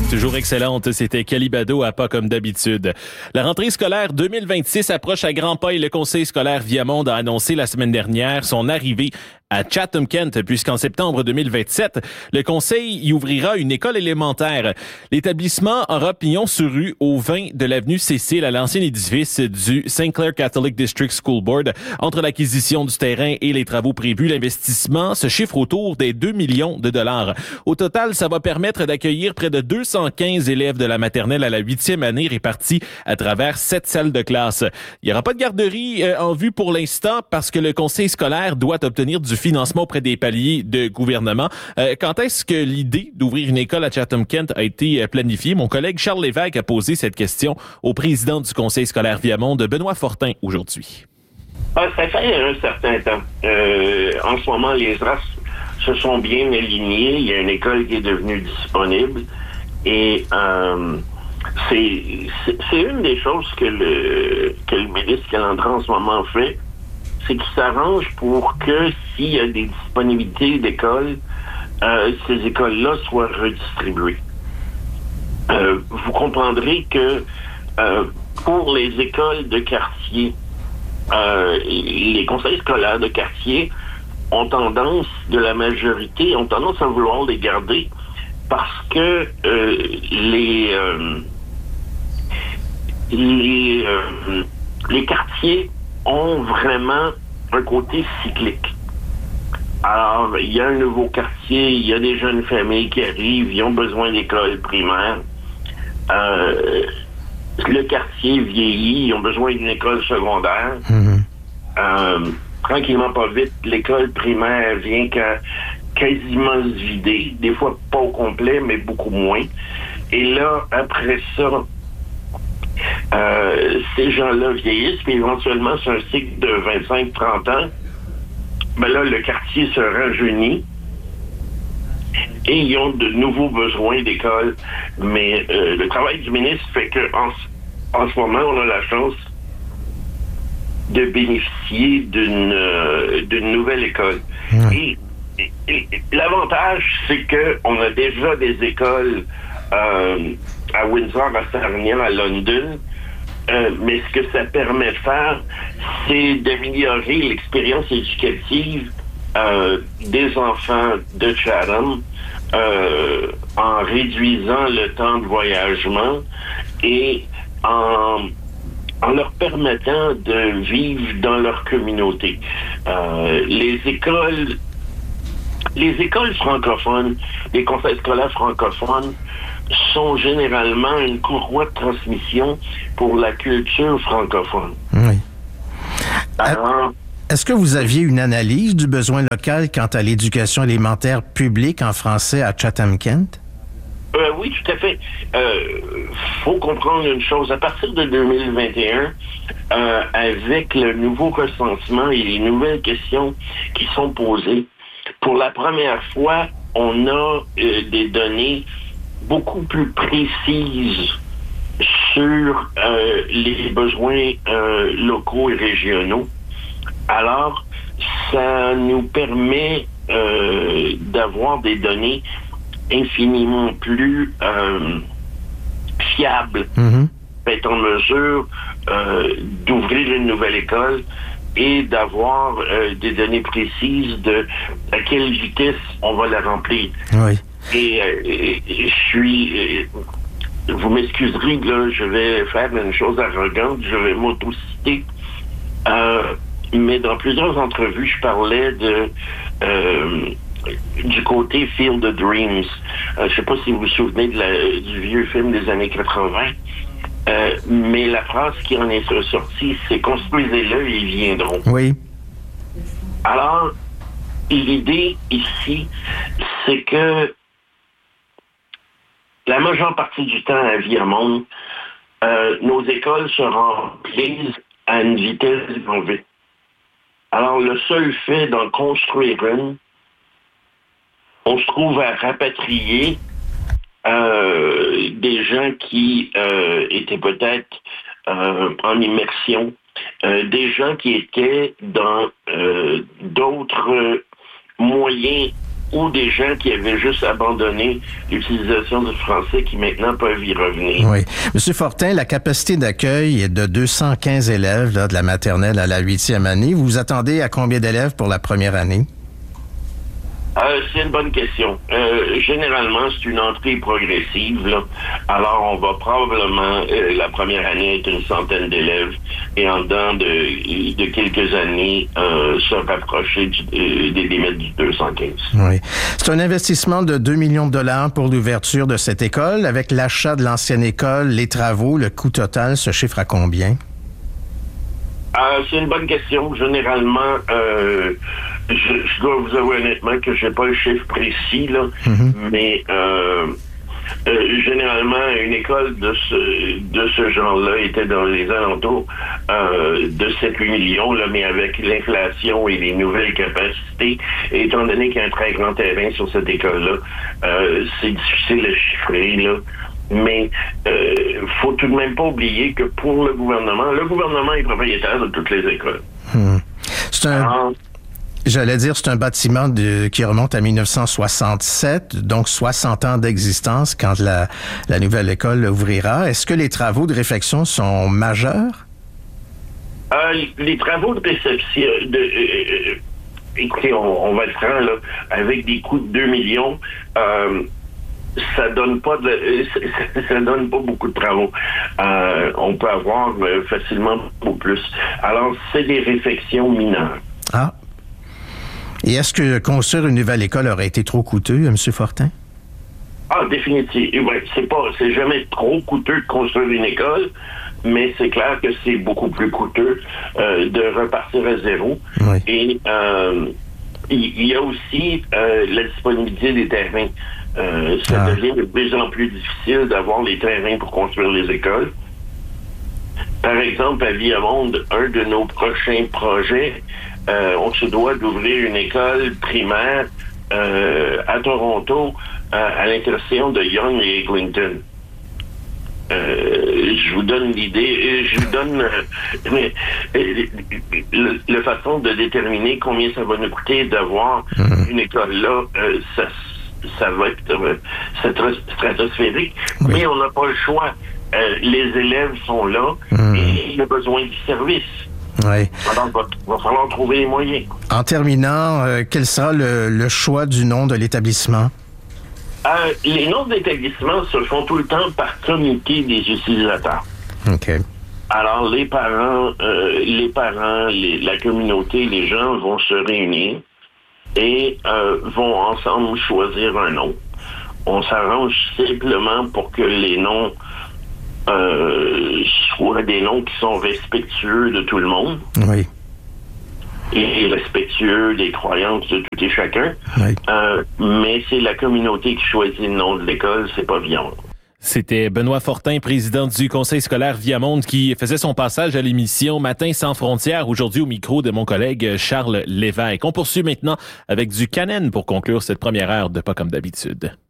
Toujours excellente, c'était Calibado à pas comme d'habitude. La rentrée scolaire 2026 approche à grands pas et le Conseil scolaire Viamonde a annoncé la semaine dernière son arrivée à Chatham-Kent, puisqu'en septembre 2027, le Conseil y ouvrira une école élémentaire. L'établissement aura pignon sur rue au 20 de l'avenue Cécile, à l'ancien édifice du St. Clair Catholic District School Board. Entre l'acquisition du terrain et les travaux prévus, l'investissement se chiffre autour des 2 millions de dollars. Au total, ça va permettre d'accueillir près de 215 élèves de la maternelle à la 8e année répartis à travers 7 salles de classe. Il n'y aura pas de garderie en vue pour l'instant parce que le Conseil scolaire doit obtenir du financement auprès des paliers de gouvernement. Quand est-ce que l'idée d'ouvrir une école à Chatham-Kent a été planifiée? Mon collègue Charles Lévesque a posé cette question au président du Conseil scolaire Viamonde, Benoît Fortin, aujourd'hui. Ça fait un certain temps. En ce moment, les astres se sont bien alignés. Il y a une école qui est devenue disponible. Et c'est une des choses que le ministre Calandra en ce moment fait, c'est qu'il s'arrange pour que s'il y a des disponibilités d'écoles, ces écoles-là soient redistribuées. Vous comprendrez que pour les écoles de quartier, les conseils scolaires de quartier ont tendance à vouloir les garder parce que les quartiers ont vraiment un côté cyclique. Alors, il y a un nouveau quartier, il y a des jeunes familles qui arrivent, ils ont besoin d'écoles primaires. Le quartier vieillit, ils ont besoin d'une école secondaire. Tranquillement, pas vite, l'école primaire vient quasiment se vider, des fois pas au complet, mais beaucoup moins. Et là, après ça, ces gens-là vieillissent, puis éventuellement, c'est un cycle de 25-30 ans. Ben là, le quartier se rajeunit et ils ont de nouveaux besoins d'école. Mais le travail du ministre fait que en ce moment, on a la chance de bénéficier d'une nouvelle école. Et l'avantage, c'est qu'on a déjà des écoles à Windsor, à Sarnia, à London. Mais ce que ça permet de faire, c'est d'améliorer l'expérience éducative des enfants de Chatham en réduisant le temps de voyagement et en leur permettant de vivre dans leur communauté. Les écoles francophones, les conseils scolaires francophones sont généralement une courroie de transmission pour la culture francophone. Oui. Alors, est-ce que vous aviez une analyse du besoin local quant à l'éducation élémentaire publique en français à Chatham-Kent? Oui, tout à fait. Faut comprendre une chose. À partir de 2021, avec le nouveau recensement et les nouvelles questions qui sont posées, pour la première fois, on a des données beaucoup plus précises sur les besoins locaux et régionaux. Alors, ça nous permet d'avoir des données infiniment plus fiables, être en mesure d'ouvrir une nouvelle école et d'avoir des données précises de à quelle vitesse on va la remplir. Oui. Et je suis... vous m'excuserez, là, je vais faire une chose arrogante, je vais m'auto-citer. Mais dans plusieurs entrevues, je parlais du côté Field of Dreams. Je sais pas si vous vous souvenez du vieux film des années 80. Mais la phrase qui en est ressortie, c'est « Construisez-le et ils viendront ». Oui. Alors, l'idée ici, c'est que la majeure partie du temps à Viamonde, nos écoles se remplissent à une vitesse grand V. Alors, le seul fait d'en construire une, on se trouve à rapatrier des gens qui étaient peut-être en immersion, des gens qui étaient dans d'autres moyens ou des gens qui avaient juste abandonné l'utilisation du français qui maintenant peuvent y revenir. Oui. Monsieur Fortin, la capacité d'accueil est de 215 élèves là, de la maternelle à la 8e année. Vous vous attendez à combien d'élèves pour la première année? C'est une bonne question. Généralement, c'est une entrée progressive, là. Alors, on va probablement, la première année, être une centaine d'élèves et en dedans de quelques années, se rapprocher des limites du 215. Oui. C'est un investissement de 2 millions de dollars pour l'ouverture de cette école. Avec l'achat de l'ancienne école, les travaux, le coût total se chiffre à combien? C'est une bonne question. Généralement, je dois vous avouer honnêtement que j'ai pas le chiffre précis, là, mais généralement, une école de ce genre-là était dans les alentours de 7-8 millions, là, mais avec l'inflation et les nouvelles capacités, et étant donné qu'il y a un très grand terrain sur cette école-là, c'est difficile à chiffrer, là. Mais faut tout de même pas oublier que pour le gouvernement est propriétaire de toutes les écoles. J'allais dire, c'est un bâtiment qui remonte à 1967, donc 60 ans d'existence quand la nouvelle école ouvrira. Est-ce que les travaux de réfection sont majeurs? Les travaux de réception... écoutez, on va être franc, là, avec des coûts de 2 millions... ça donne pas beaucoup de travaux. On peut avoir facilement beaucoup plus. Alors, c'est des réfections mineures. Ah. Et est-ce que construire une nouvelle école aurait été trop coûteux, M. Fortin? Définitivement. Ouais, c'est jamais trop coûteux de construire une école, mais c'est clair que c'est beaucoup plus coûteux de repartir à zéro. Oui. Et il y a aussi la disponibilité des terrains. Ça devient de plus en plus difficile d'avoir les terrains pour construire les écoles. Par exemple, à Viamonde, un de nos prochains projets, on se doit d'ouvrir une école primaire à Toronto, à l'intersection de Yonge et Eglinton. Je vous donne l'idée, je vous donne la façon de déterminer combien ça va nous coûter d'avoir une école là. Ça va être stratosphérique, mais on n'a pas le choix. Les élèves sont là et il y a besoin du service. Oui. Alors, il va falloir trouver les moyens. En terminant, quel sera le choix du nom de l'établissement? Les noms d'établissements se font tout le temps par comité des utilisateurs. OK. Alors, les parents, la communauté, les gens vont se réunir et vont ensemble choisir un nom. On s'arrange simplement pour que les noms soient des noms qui sont respectueux de tout le monde. Oui. Et respectueux des croyances de tout et chacun. Oui. Mais c'est la communauté qui choisit le nom de l'école, c'est pas Viamonde. C'était Benoît Fortin, président du Conseil scolaire Viamonde, qui faisait son passage à l'émission Matin sans frontières, aujourd'hui au micro de mon collègue Charles Lévesque. On poursuit maintenant avec du Canen pour conclure cette première heure de Pas comme d'habitude.